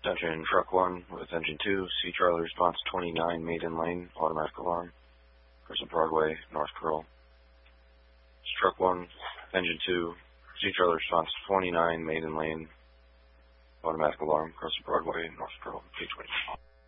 Attention truck 1 with engine 2, C Charlie response 29 Maiden Lane, automatic alarm, Crescent Broadway, North Pearl. Truck 1, engine 2, C Charlie response 29 Maiden Lane, automatic alarm, Crescent Broadway, North Pearl, P20.